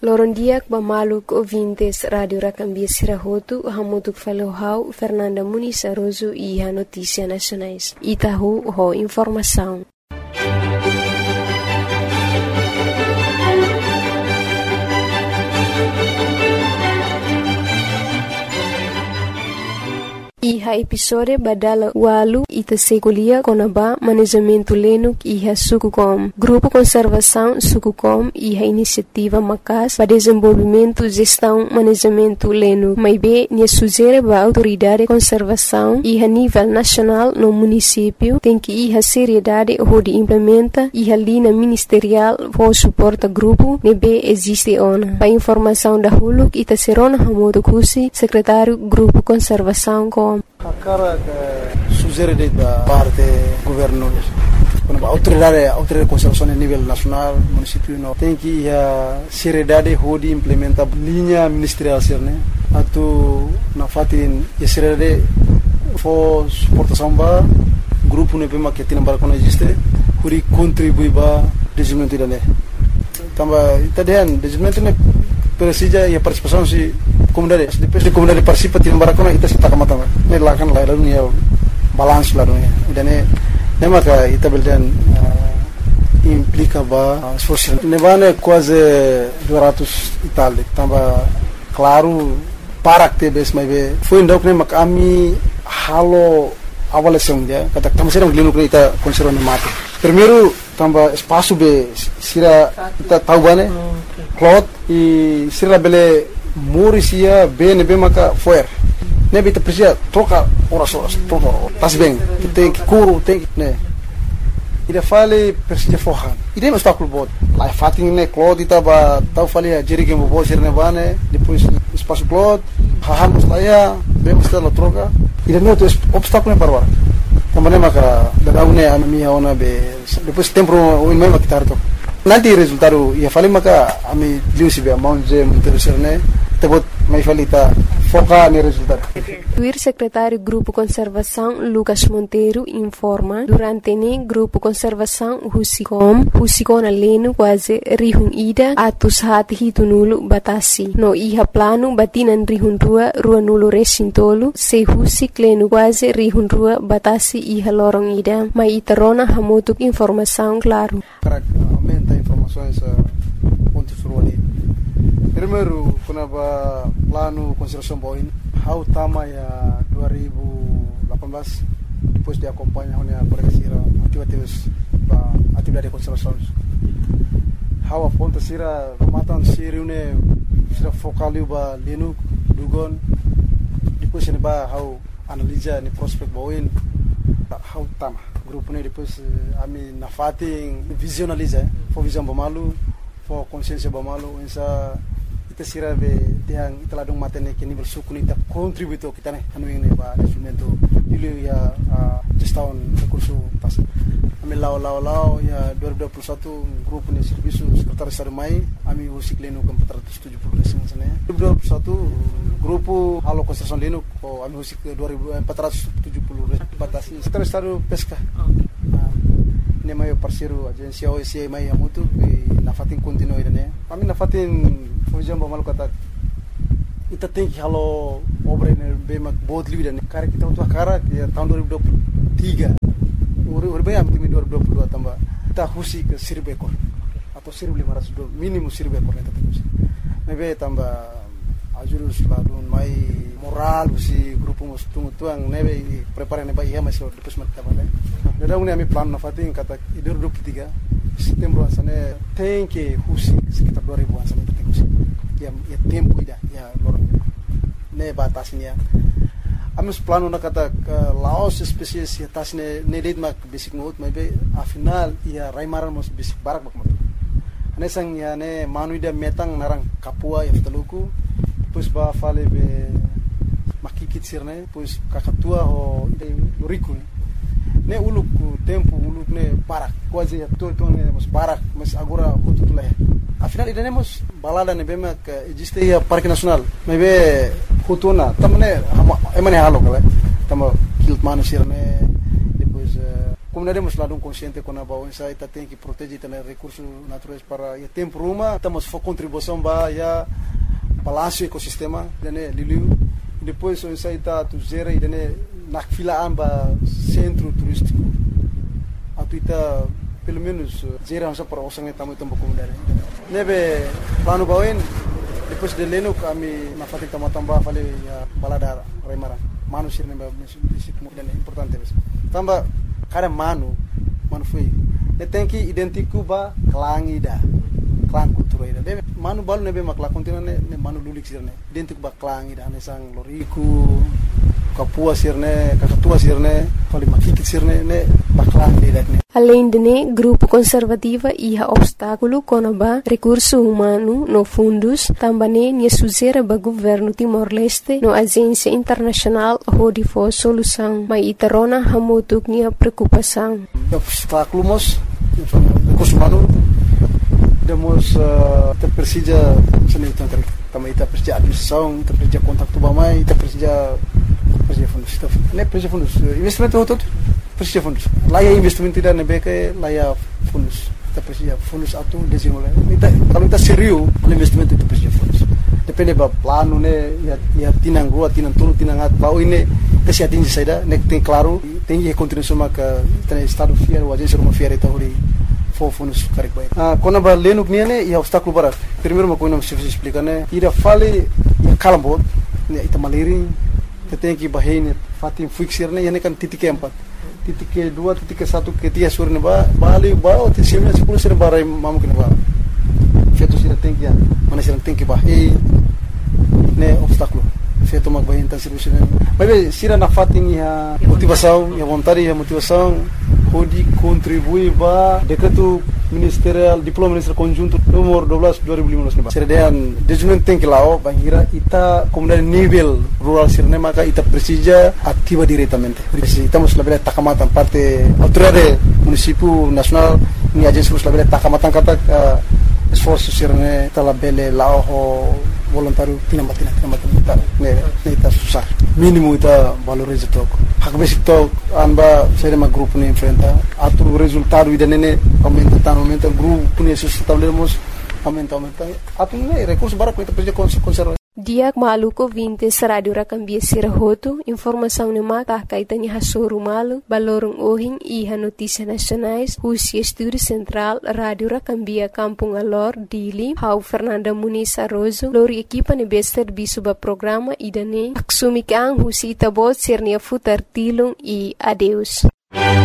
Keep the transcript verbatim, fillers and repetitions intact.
Lorondiak bamaluk ouvintes Radio Racambia Sirahotu, hamutuk falohau Fernanda Muniz Aroso e a Notícia Nacionais. Itahu ho informação. Iha episode badala walu ita sekolia konaba manejamento lenuk iha Sukucom. Grupo Conservação Sukucom iha iniciativa macas para desenvolvimento gestão manejamento lenuk. Maibe nia sugere ba autoridade conservação iha nível nacional no município tem que iha seriedade hodi implementa iha linha ministerial for suporta grupo nebe existe ona. Pa informação da huluk ita serona hamodo kusi secretário Grupo Conservação com a cara que sugere da parte governo quando a autoridade a autoridade de conservação a nível nacional município não tem que a seriedade hodi implementa linha ministerial serne atu na fatin a seriedade for suportação ba grupo ne pema que tem para quando existe hori contribui ba desenvolvimento dele tamba itadian desenvolvimento ne precisa e a participação se comunidade depois de comunidade participa tem barakona ita se taka mata ne lakan la dunia balance la dunia idane ne maka ita beldan implica ba esforço ne vane quase duzentos Itália tamba claro para que bes mai be foi ndok ne maka ami halo avaliação dia kata tamba serang glinu ita conserva ne mate primeiro tamba espaço be sira ita tahu bane cloth e sira bele Morisia bene bem maka foer nebe te precisa troca horas horas troca tas bem tem que curo tem que né ida fale precisa forran ida mas tá clube lá fatin né cloth tava tava fale a jerike mo bo sirne bane depois espaço cloth hahamos lá ya bem mas la troca ida não tem obstáculo para agora também maka da une a minha ona be depois tempo o mesmo que tarto nanti resultado ia fale maka ami liusi be amount je interesserne tebot mai falita foca no resultado. O secretário Grupo Conservação Lucas Monteiro informa durante ne Grupo Conservação Husicom Husicona leno quase rihun ida atus hati hitunulu batasi no iha plano batinan rihun rua rua nulu resintolu se husik leno quase rihun rua batasi iha lorong ida mai itarona hamutuk informação claro. Para aumenta informações pontos ruali. Primeiro, quando plano conservação boin, how tama ya dua ribu lapan belas depois de acompanhar a pregasira atividades ba atividade de conservação. How aponta sira matan siriune sira focaliu ba lenu dugon depois ne ba how analisa ni prospect boin how tama grupo ne depois ami na fating visionaliza for visão bamalu for consciência bamalu ensa ita sira be tiang ita ladung matene ke nível suku ita contributo kita ne anu ini ba instrumento ilu ya gestão recurso pas ami lao lao lao ya dua ribu dua puluh satu grupo ne serviço secretário estado mai ami usik leno ke empat ratus tujuh puluh desa sana dua ribu dua puluh satu grupo halo konstruksi leno ko ami usik empat ratus tujuh puluh batasi secretário estado pesca ne mai parceiro agência O S C mai amutu na fatin continuo ida ami na fatin Fujam ba malu kata ita tem que halo obra ne be mak bod livida ne cara kita untuk cara ke tahun dua ribu dua puluh tiga uri uri bayam timi dua ribu dua puluh dua tambah kita husi ke seribu ekor atau seribu lima ratus minimum seribu ekor ne tetap husi mebe tambah ajurus ladun mai moral si grupo mus tungu tuang nebe prepare ne ba iya masih depois mat tabale dada uni ami plan na fatin kata dua ribu dua puluh tiga setembro asane tem que husi sekitar dua ribu asane tem husi ya ya tempo ida ya lorong ne batasnya amus plano na kata laos spesies ya tasne ne led mak basic note mai be a final ya raimaran mos basic barak mak ane sang ya ne manu ida metang narang kapua ya ftaluku depois ba fale be makikit sirne depois kakatua ho ida loriku ne uluk tempo uluk ne barak quase ya todo ne mos barak mas agora quanto tu lá afinal ida nemos balada ne bema que existe ya parque nacional me be hutuna tamne emane halo kala tamo kilt manu sirne depois como comunidade hemos lado um consciente com a bau essa ita tem que proteger também recursos naturais para e tempo uma estamos for contribuição ba ya balanço ecossistema dene liliu e depois essa ita tu gera e dene na fila amba centro turístico atuita pelo menos gera essa para osang tamu tambo comunidade nebe plano bauin depois de leno kami na fatin tamba fale ya balada remara manu sirne ba município importante mesmo tamba cada mano mano foi e tem que identificar ba clang ida clang cultura ida de mano balu nebe makla continua ne mano lulik sirne identificar ba clang ida ne sang loriku kapua sirne kakatua sirne fali makikit sirne ne ba clang ida ne. Além de né, grupo conservativa ia obstáculo conaba recurso humano no fundos, também ne suzera ba governo Timor-Leste no agência internacional Rodi for solução, mas itarona hamutuk nia preocupação. Obstáculo mos recurso humano demos te precisa seni tanto também te precisa administração, te precisa contato ba mai, te precisa precisa fundos, ne precisa fundos, investimento todo precisa fundos. Lá é investimento tidak nebe ke lá é fundos. Kita precisa fundos atu desenvolver. Kalau kita serius, investimento itu precisa fundos. Depende ba plano ne ya ya tinang rua, tinang tulu, tinang at bau ini precisa atingir saida, ne tem claro, tem que continuar sama ke tem estado fiel, o agência uma fiel itu hori for fundos correct baik. Ah, quando ba leno que ne ya obstáculo para. Primeiro uma coisa não se explica ne, ira fale ya kalambot, ne ita maliri, tem que bahine fatim fixir ne, ya ne kan titik empat. Titik ke dua, titik ke satu, ke tiga sur ne ba, bali ba, te sembilan sepuluh sur ba rai mamu ke ba. Feto sira tem que, mana sira tem que bahei ne obstáculo. Feto mag bahei tan serviço ne. Mas sira na fatim ya motivação, ya vontade, ya motivação, pode contribuir ba decreto ministerial, diploma ministerial conjunto nomor dua belas dua ribu lima belas ne ba. Sira dean desenvolvimento tem que lao bangira ita comunidade nível rural sirne maka ita precisa ativa diretamente. Estamos la bela takamatan parte autoridade município nacional ni agência la bela takamatan kata esforço sirne tala bele lao voluntário tinambatina tinambatina ne ne ita susah mínimo ita valoriza toco hak basic to anba sere ma grupo ne enfrenta atu resultado ida nene aumenta tan aumenta grupo ne sustentávelemos aumenta aumenta atu ne recurso bara ita precisa conservar. Diak maluko vintes radio rakambia sirahoto, informação ne mata kaitani hasoru malu, balorong ohing iha notícias nacionais, Rusia Estúdio Central, Radio Rakambia Kampung Alor, Dili, Hau Fernanda Muniz Arrozo, lori equipa ne bester bisuba programa idane, aksumikang Rusia itabot sirnia futar tilung e adeus.